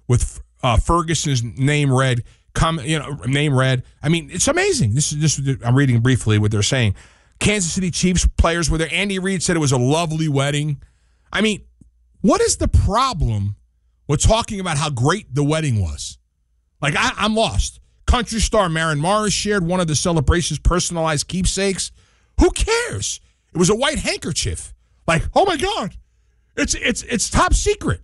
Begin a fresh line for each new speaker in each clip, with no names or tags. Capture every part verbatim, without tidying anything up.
with uh, Ferguson's name read. Come, you know, name read. I mean, it's amazing. This is this. I'm reading briefly what they're saying. Kansas City Chiefs players were there. Andy Reid said it was a lovely wedding. I mean, what is the problem with talking about how great the wedding was? Like, I, I'm lost. Country star Maren Morris shared one of the celebration's personalized keepsakes. Who cares? It was a white handkerchief. Like, oh my God, it's it's it's top secret.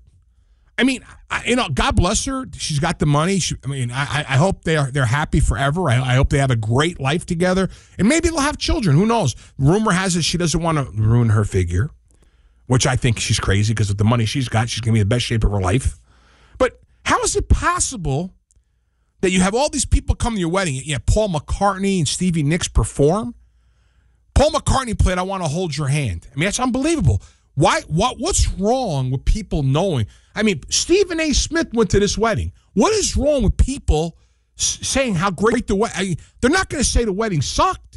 I mean, I, you know, God bless her. She's got the money. She, I mean, I, I hope they are they're happy forever. I, I hope they have a great life together, and maybe they'll have children. Who knows? Rumor has it she doesn't want to ruin her figure, which I think she's crazy because of the money she's got. She's going to be in the best shape of her life. But how is it possible that you have all these people come to your wedding? Yeah, Paul McCartney and Stevie Nicks perform. Paul McCartney played "I Want to Hold Your Hand." I mean, that's unbelievable. Why? What? What's wrong with people knowing? I mean, Stephen A. Smith went to this wedding. What is wrong with people s- saying how great the wedding? I mean, they're not going to say the wedding sucked.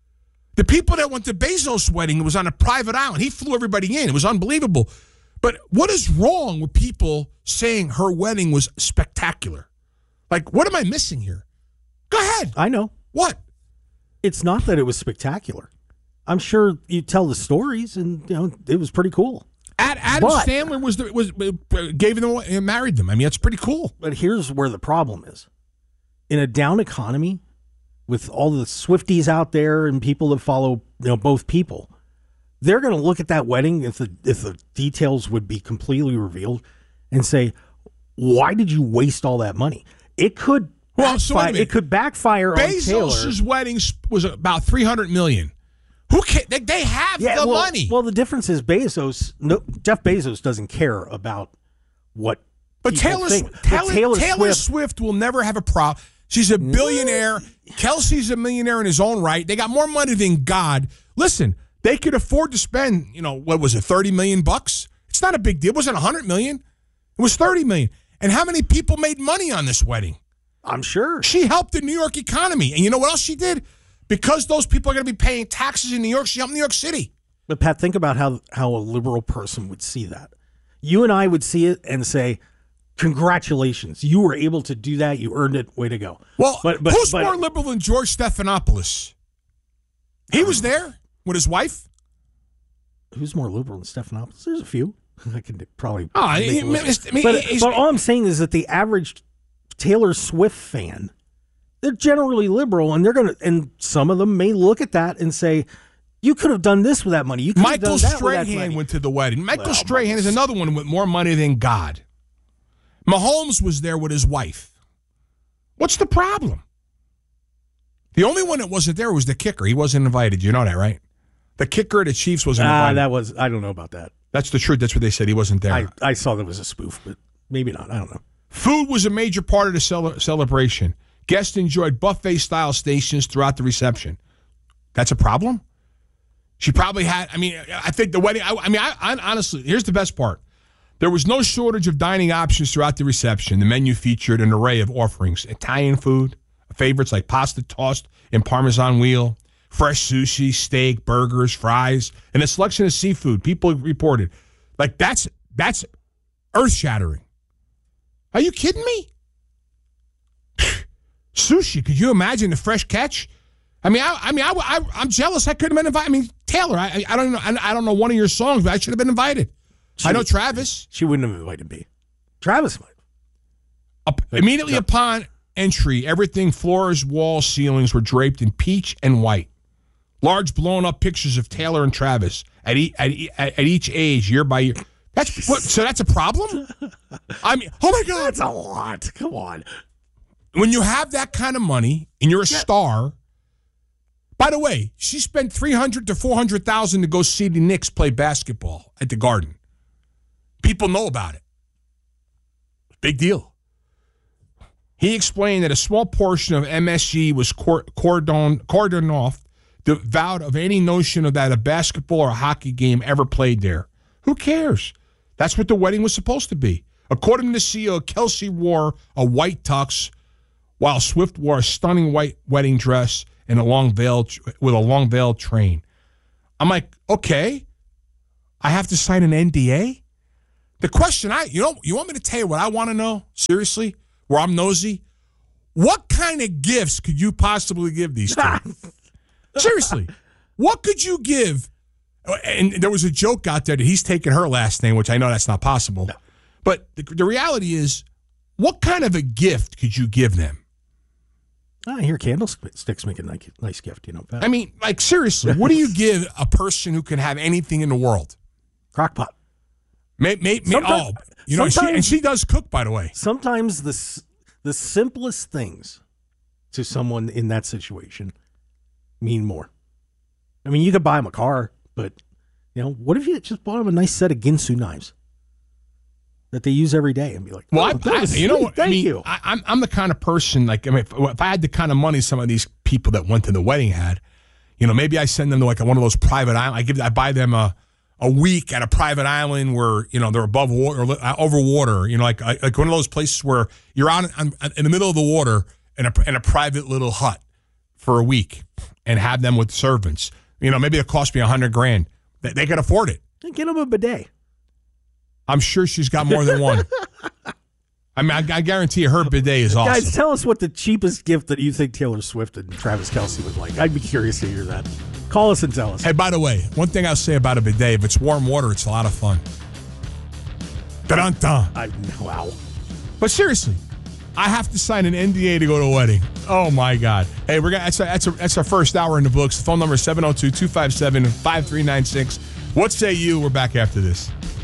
The people that went to Bezos' wedding, it was on a private island. He flew everybody in. It was unbelievable. But what is wrong with people saying her wedding was spectacular? Like, what am I missing here? Go ahead.
I know.
What?
It's not that it was spectacular. I'm sure you tell the stories, and you know it was pretty cool.
Ad, Adam
But-
Sandler was the, was uh, gave them away, married them. I mean, that's pretty cool.
But here's where the problem is. In a down economy, with all the Swifties out there and people that follow, you know, both people, they're going to look at that wedding if the if the details would be completely revealed and say, "Why did you waste all that money?" It could
Well, so wait a
backfire,
minute.
it could backfire on Taylor.
Bezos' wedding was about three hundred million dollars. Who can, they, they have
Yeah,
the
well,
money.
Well, the difference is Bezos. No, Jeff Bezos doesn't care about what.
But
people
Taylor,
think. But
Taylor,
Taylor,
Taylor
Swift,
Swift will never have a problem. She's a billionaire. Kelsey's a millionaire in his own right. They got more money than God. Listen, they could afford to spend, you know, what was it, thirty million bucks? It's not a big deal. It wasn't one hundred million. It was thirty million. And how many people made money on this wedding?
I'm sure
She helped the New York economy. And you know what else she did? Because those people are going to be paying taxes in New York, she helped New York City.
But Pat, think about how how a liberal person would see that. You and I would see it and say, "Congratulations, you were able to do that. You earned it. Way to go."
Well,
but, but,
who's
but,
more liberal than George Stephanopoulos? He was there with his wife.
Who's more liberal than Stephanopoulos? There's a few. I could probably.
Oh,
make
he-
a list.
I mean,
but,
he's-
but all I'm saying is that the average Taylor Swift fan, they're generally liberal, and they're gonna, and some of them may look at that and say, "You could have done this with that money. You could
Michael
have done that with that
Strahan
money."
went to the wedding. Michael
Well,
Strahan
Michael-
is another one with more money than God. Mahomes was there with his wife. What's the problem? The only one that wasn't there was the kicker. He wasn't invited. You know that, right? The kicker of the Chiefs wasn't
Ah,
invited.
that was. I don't know about that.
That's the truth. That's what they said. He wasn't there.
I, I saw that was a spoof, but maybe not. I don't know.
Food was a major part of the cele- celebration. Guests enjoyed buffet-style stations throughout the reception. That's a problem? She probably had, I mean, I think the wedding, I, I mean, I, I honestly, here's the best part. There was no shortage of dining options throughout the reception. The menu featured an array of offerings. Italian food, favorites like pasta tossed in Parmesan wheel, fresh sushi, steak, burgers, fries, and a selection of seafood. People reported. Like, that's that's earth-shattering. Are you kidding me? Sushi, could you imagine the fresh catch? I mean, I, I mean, I, I, I'm jealous. I couldn't have been invited. I mean, Taylor, I, I don't know. I, I don't know one of your songs, but I should have been invited.
She
I know
would-
Travis.
She wouldn't have invited me. Travis might.
Up, immediately
no.
upon entry, everything, floors, walls, ceilings were draped in peach and white. Large blown-up pictures of Taylor and Travis at, e, at, e, at each age, year by year. That's what, so that's a problem? I mean, oh my God.
That's a lot. Come on.
When you have that kind of money and you're a star, by the way, she spent three hundred to four hundred thousand to go see the Knicks play basketball at the Garden. People know about it. Big deal. He explained that a small portion of M S G was cor- cordon, cordoned off, devoid of any notion of that a basketball or a hockey game ever played there. Who cares? That's what the wedding was supposed to be. According to the C E O, Kelsey wore a white tux, while Swift wore a stunning white wedding dress and a long veil with a long veil train. I'm like, okay, I have to sign an N D A? The question I, you know, you want me to tell you what I want to know? Seriously? Where I'm nosy? What kind of gifts could you possibly give these two? Seriously. What could you give? And there was a joke out there that he's taking her last name, which I know that's not possible. No. But the, the reality is, what kind of a gift could you give them?
I hear candlesticks make a nice, nice gift, you know.
I mean, like, seriously, what do you give a person who can have anything in the world?
Crockpot.
May, may, may, oh, you know, she, and she does cook, by the way.
Sometimes the, the simplest things to someone in that situation mean more. I mean, you could buy them a car, but, you know, what if you just bought them a nice set of Ginsu knives that they use every day and be like, oh,
well, I, I, you know what?
Thank
I mean,
you.
I, I'm, I'm the kind of person, like, I mean, if, if I had the kind of money some of these people that went to the wedding had, you know, maybe I send them to like one of those private islands. I give, I buy them a, a week at a private island where, you know, they're above water or over water, you know, like like one of those places where you're on, on in the middle of the water in a, in a private little hut for a week and have them with servants. You know, maybe it cost me a hundred grand. They, they can afford it.
Get them a bidet.
I'm sure she's got more than one. I mean, I, I guarantee you her bidet is awesome.
Guys, tell us what the cheapest gift that you think Taylor Swift and Travis Kelce would like. I'd be curious to hear that. Call us and tell us.
Hey, by the way, one thing I'll say about a bidet, if it's warm water, it's a lot of fun. Da-dun-dun.
I, wow.
But seriously, I have to sign an N D A to go to a wedding. Oh, my God. Hey, we're gonna, that's, a, that's, a, that's our first hour in the books. The phone number is seven oh two, two five seven, five three nine six. What say you? We're back after this.